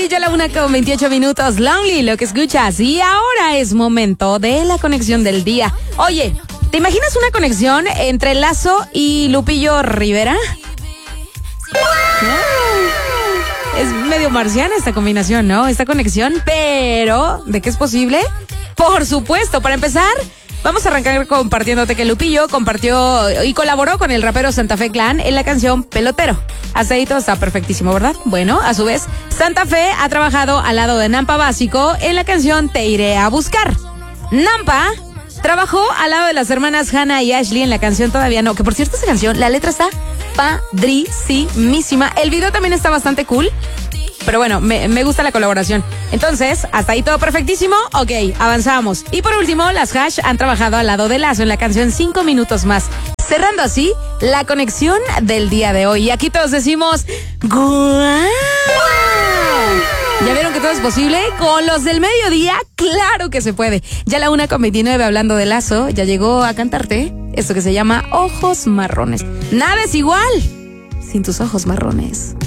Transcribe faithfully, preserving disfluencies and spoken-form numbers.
Sí, ya la una con veintiocho minutos. Lonely, lo que escuchas. Y ahora es momento de la conexión del día. Oye, ¿te imaginas una conexión entre Lazo y Lupillo Rivera? Oh, es medio marciana esta combinación, ¿no? Esta conexión, pero ¿de qué es posible? Por supuesto, para empezar, vamos a arrancar compartiéndote que Lupillo compartió y colaboró con el rapero Santa Fe Clan en la canción Pelotero. Hasta ahí todo está perfectísimo, ¿verdad? Bueno, a su vez, Santa Fe ha trabajado al lado de Nampa Básico en la canción Te Iré a Buscar. Nampa trabajó al lado de las hermanas Hannah y Ashley en la canción Todavía No, que por cierto esa canción, la letra está padrísimísima. El video también está bastante cool. Pero bueno, me, me gusta la colaboración. Entonces, hasta ahí todo perfectísimo. Ok, avanzamos. Y por último, las Hash han trabajado al lado de Lazo en la canción Cinco Minutos Más. Cerrando así la conexión del día de hoy. Y aquí todos decimos ¡guau! ¿Ya vieron que todo es posible? Con los del mediodía, claro que se puede. Ya la una con veintinueve hablando de Lazo, ya llegó a cantarte esto que se llama Ojos Marrones. Nada es igual sin tus ojos marrones.